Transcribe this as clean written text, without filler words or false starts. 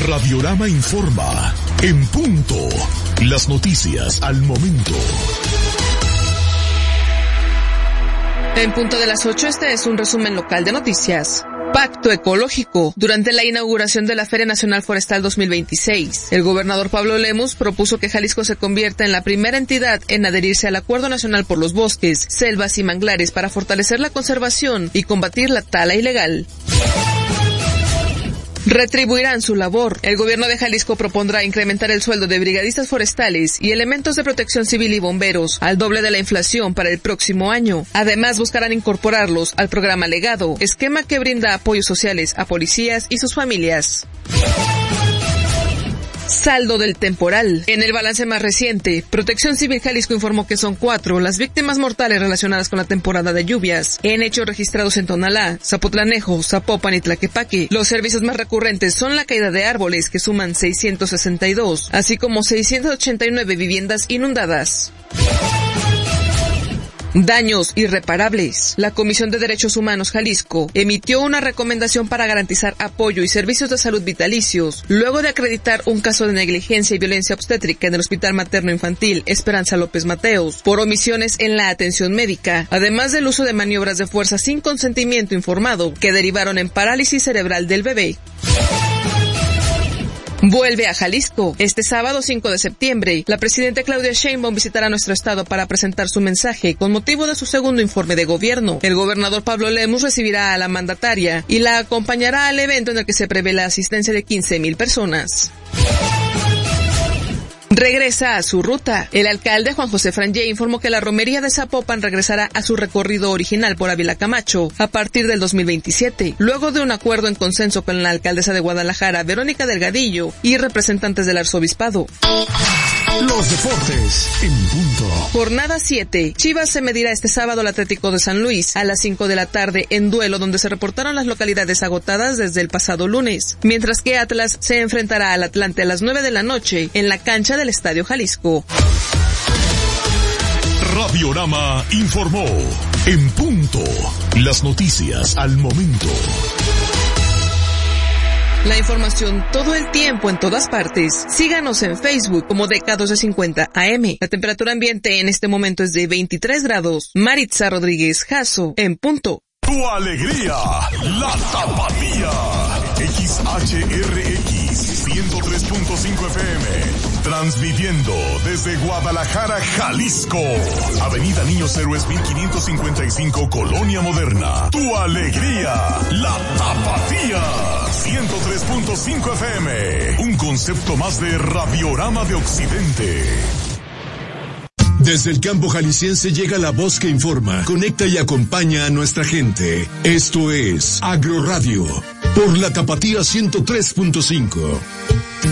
Radiorama informa. En punto. Las noticias al momento. En punto de las 8, este es un resumen local de noticias. Pacto ecológico. Durante la inauguración de la Feria Nacional Forestal 2026, el gobernador Pablo Lemus propuso que Jalisco se convierta en la primera entidad en adherirse al Acuerdo Nacional por los Bosques, Selvas y Manglares para fortalecer la conservación y combatir la tala ilegal. Retribuirán su labor. El gobierno de Jalisco propondrá incrementar el sueldo de brigadistas forestales y elementos de protección civil y bomberos al doble de la inflación para el próximo año. Además, buscarán incorporarlos al programa Legado, esquema que brinda apoyos sociales a policías y sus familias. Saldo del temporal. En el balance más reciente, Protección Civil Jalisco informó que son 4 las víctimas mortales relacionadas con la temporada de lluvias, en hechos registrados en Tonalá, Zapotlanejo, Zapopan y Tlaquepaque. Los servicios más recurrentes son la caída de árboles, que suman 662, así como 689 viviendas inundadas. Daños irreparables. La Comisión de Derechos Humanos Jalisco emitió una recomendación para garantizar apoyo y servicios de salud vitalicios, luego de acreditar un caso de negligencia y violencia obstétrica en el Hospital Materno Infantil Esperanza López Mateos, por omisiones en la atención médica, además del uso de maniobras de fuerza sin consentimiento informado, que derivaron en parálisis cerebral del bebé. Vuelve a Jalisco. Este sábado 5 de septiembre, la presidenta Claudia Sheinbaum visitará nuestro estado para presentar su mensaje con motivo de su segundo informe de gobierno. El gobernador Pablo Lemus recibirá a la mandataria y la acompañará al evento en el que se prevé la asistencia de 15,000 personas. Regresa a su ruta. El alcalde Juan José Frangé informó que la romería de Zapopan regresará a su recorrido original por Ávila Camacho a partir del 2027, luego de un acuerdo en consenso con la alcaldesa de Guadalajara, Verónica Delgadillo, y representantes del arzobispado. Los deportes en punto. Jornada 7. Chivas se medirá este sábado al Atlético de San Luis a las 5 de la tarde en duelo donde se reportaron las localidades agotadas desde el pasado lunes, mientras que Atlas se enfrentará al Atlante a las 9 de la noche en la cancha del Estadio Jalisco. Radiorama informó. En punto. Las noticias al momento. La información todo el tiempo en todas partes. Síganos en Facebook como DK1250 AM. La temperatura ambiente en este momento es de 23 grados. Maritza Rodríguez Jasso, en punto. Tu alegría, la tapatía. XHRX 103.5 FM. Transmitiendo desde Guadalajara, Jalisco. Avenida Niños Héroes 1555, Colonia Moderna. Tu alegría, la tapatía. 103.5 FM. Un concepto más de Radiorama de Occidente. Desde el campo jalisciense llega la voz que informa, conecta y acompaña a nuestra gente. Esto es Agroradio, por la Tapatía 103.5.